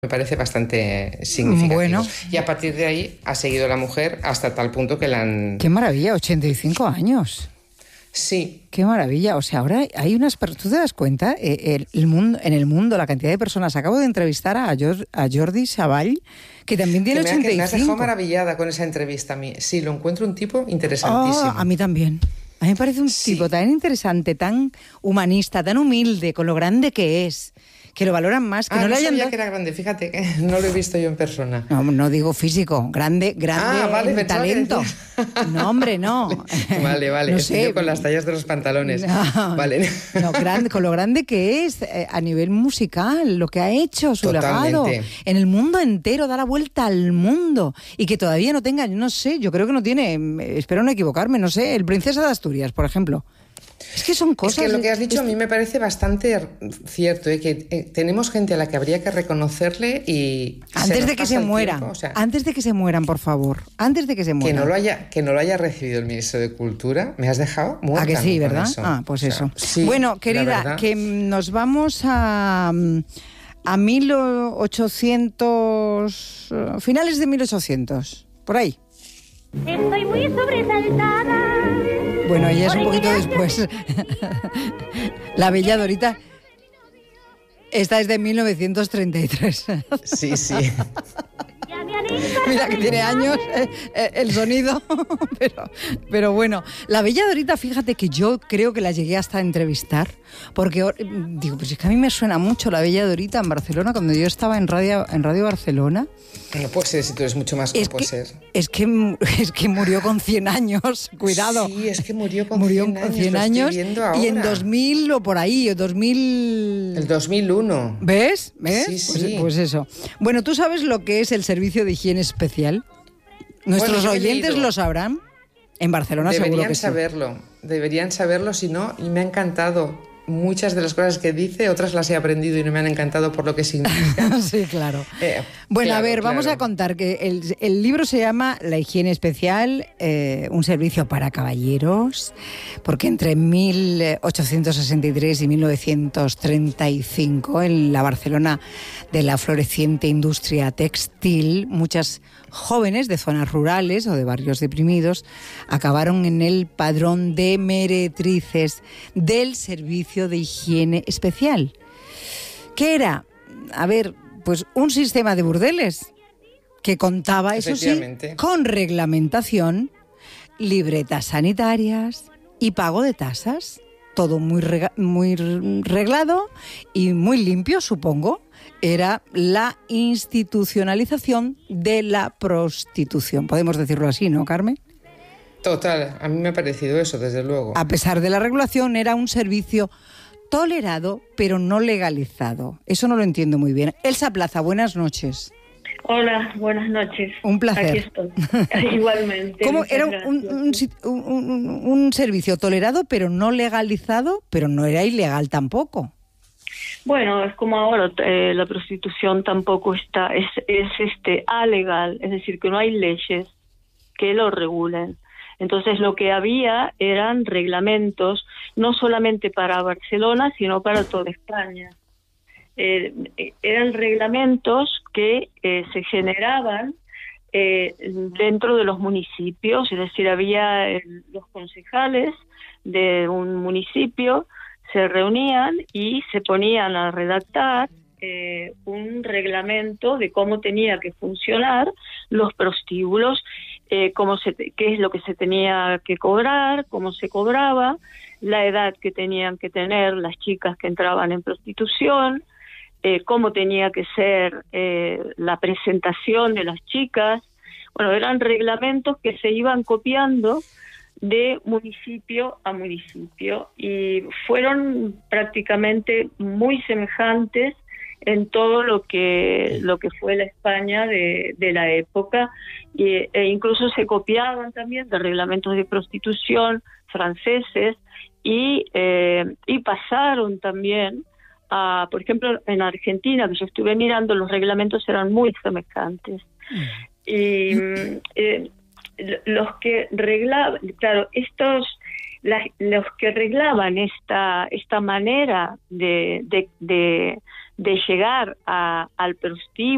Me parece bastante significativo. Bueno. Y a partir de ahí ha seguido la mujer hasta tal punto que la han... ¡Qué maravilla! 85 años. Sí. ¡Qué maravilla! O sea, ahora hay unas... ¿Tú te das cuenta? El mundo, en el mundo, la cantidad de personas... Acabo de entrevistar a Jordi Savall, que también tiene 85. Me has dejado maravillada con esa entrevista a mí. Sí, lo encuentro un tipo interesantísimo. A mí también. A mí me parece un tipo tan interesante, tan humanista, tan humilde, con lo grande que es, que lo valoran más, que no le hayan sabía que era grande, fíjate, que no lo he visto yo en persona. No digo físico, grande vale, talento. No, hombre, no. Vale, no sé. Con las tallas de los pantalones. No, vale. No, con lo grande que es a nivel musical, lo que ha hecho, su legado. En el mundo entero, da la vuelta al mundo. Y que todavía no tenga, no sé, yo creo que no tiene, espero no equivocarme, no sé, el Princesa de Asturias, por ejemplo. Es que son cosas... Es que lo que has dicho a mí me parece bastante cierto, que tenemos gente a la que habría que reconocerle y... Antes de que se mueran, antes de que se mueran, por favor, antes de que se mueran. Que no lo haya recibido el ministro de Cultura, me has dejado muerta. ¿A que sí, verdad? Pues eso. Sí, bueno, querida, que nos vamos a 1800... finales de 1800, por ahí. Estoy muy sobresaltada. Bueno, ella es un poquito después. La Bella Dorita. Esta es de 1933. Sí. Mira que tiene años el sonido, pero bueno. La Bella Dorita, fíjate que yo creo que la llegué hasta a entrevistar, porque digo, pues es que a mí me suena mucho la Bella Dorita en Barcelona, cuando yo estaba en Radio Barcelona. No puede ser, si tú eres mucho más, no puede ser. Es que murió con 100 años, cuidado. Sí, es que murió con 100 años. Y en 2000 o por ahí, o 2000... El 2001. ¿Ves? Sí. Pues eso. Bueno, ¿tú sabes lo que es el servicio de higiene especial? Nuestros oyentes lo sabrán. En Barcelona seguro que sí. Deberían saberlo, si no, y me ha encantado. Muchas de las cosas que dice, otras las he aprendido y no me han encantado por lo que significa. Sí, claro. Bueno, a ver, vamos a contar que el libro se llama La higiene especial, un servicio para caballeros, porque entre 1863 y 1935, en la Barcelona de la floreciente industria textil, muchas jóvenes de zonas rurales o de barrios deprimidos acabaron en el padrón de meretrices del servicio de higiene especial. ¿Qué era? A ver, pues un sistema de burdeles que contaba, eso sí, con reglamentación, libretas sanitarias y pago de tasas. Todo muy reglado y muy limpio, supongo. Era la institucionalización de la prostitución. Podemos decirlo así, ¿no, Carmen? Total, a mí me ha parecido eso, desde luego. A pesar de la regulación, era un servicio tolerado, pero no legalizado. Eso no lo entiendo muy bien. Elsa Plaza, buenas noches. Hola, buenas noches. Un placer. Aquí estoy. Igualmente. ¿Cómo era un servicio tolerado, pero no legalizado, pero no era ilegal tampoco? Bueno, es como ahora, la prostitución tampoco es alegal, es decir, que no hay leyes que lo regulen. Entonces lo que había eran reglamentos, no solamente para Barcelona, sino para toda España. Eran reglamentos que se generaban dentro de los municipios, es decir, había los concejales de un municipio se reunían y se ponían a redactar un reglamento de cómo tenía que funcionar los prostíbulos, qué es lo que se tenía que cobrar, cómo se cobraba, la edad que tenían que tener las chicas que entraban en prostitución, cómo tenía que ser la presentación de las chicas. Bueno, eran reglamentos que se iban copiando de municipio a municipio y fueron prácticamente muy semejantes en todo lo que fue la España de la época, e incluso se copiaban también de reglamentos de prostitución franceses y pasaron también a, por ejemplo, en Argentina, que yo estuve mirando, los reglamentos eran muy semejantes. Y los que reglaban, claro, los que reglaban esta manera de llegar al prostíbulo